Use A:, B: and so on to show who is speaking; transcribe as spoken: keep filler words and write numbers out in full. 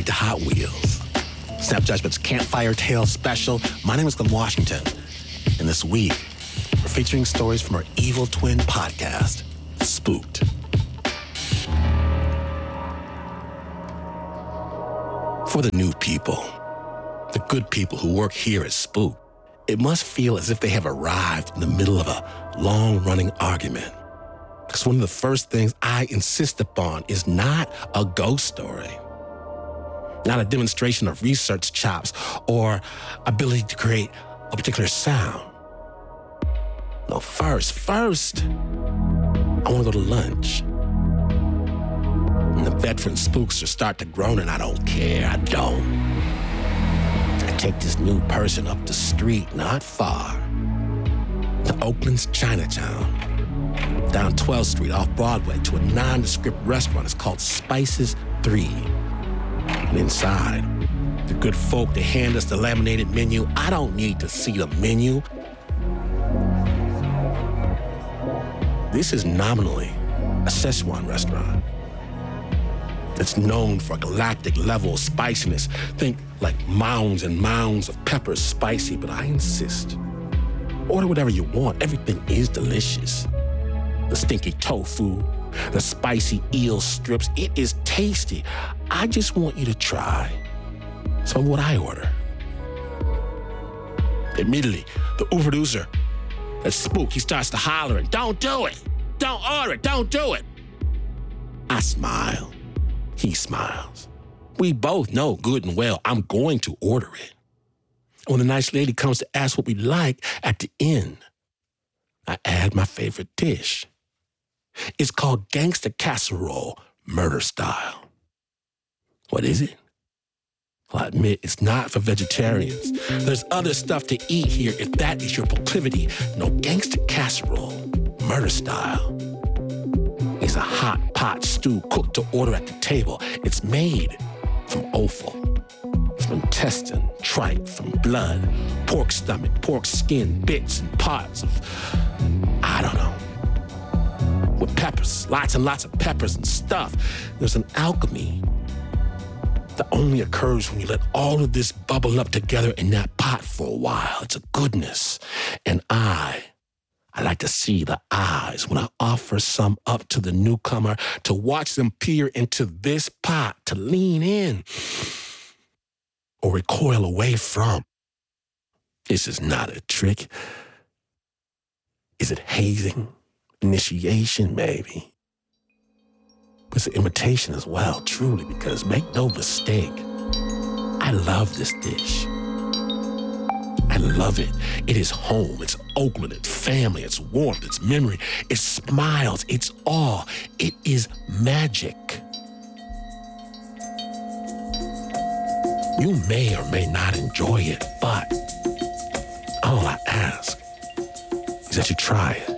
A: ride to Hot Wheels. Snap Judgment's Campfire Tale special. My name is Glenn Washington. And this week, we're featuring stories from our Evil Twin podcast, Spooked. For the new people, the good people who work here at Spooked, it must feel as if they have arrived in the middle of a long-running argument. Because one of the first things I insist upon is not a ghost story, not a demonstration of research chops or ability to create a particular sound. No, first, first, I want to go to lunch. And the veteran spooksters start to groan, and I don't care, I don't. I take this new person up the street, not far, to Oakland's Chinatown, down twelfth street off Broadway to a nondescript restaurant. It's called Spices three. And inside, the good folk, they hand us the laminated menu. I don't need to see the menu. This is nominally a Szechuan restaurant. It's known for a galactic level of spiciness. Think like mounds and mounds of peppers, spicy, but I insist. Order whatever you want. Everything is delicious. The stinky tofu, the spicy eel strips, it is tasty. I just want you to try some of what I order. Immediately, the Uber producer, that spook, he starts to holler, and don't do it. Don't order it. Don't do it. I smile. He smiles. We both know good and well I'm going to order it. When the nice lady comes to ask what we like at the end, I add my favorite dish. It's called Gangsta Casserole, murder style. What is it? Well, I admit it's not for vegetarians. There's other stuff to eat here if that is your proclivity. No, Gangsta Casserole, murder style, is a hot pot stew cooked to order at the table. It's made from offal, from intestine, tripe, from blood, pork stomach, pork skin, bits and parts of, I don't know, with peppers, lots and lots of peppers and stuff. There's an alchemy that only occurs when you let all of this bubble up together in that pot for a while. It's a goodness. And I, I like to see the eyes when I offer some up to the newcomer, to watch them peer into this pot, to lean in or recoil away from. This is not a trick. Is it hazing? Initiation, maybe? But it's an imitation as well, truly, because make no mistake, I love this dish. I love it. It is home. It's Oakland. It's family. It's warmth. It's memory. It's smiles. It's awe. It is magic. You may or may not enjoy it, but all I ask is that you try it.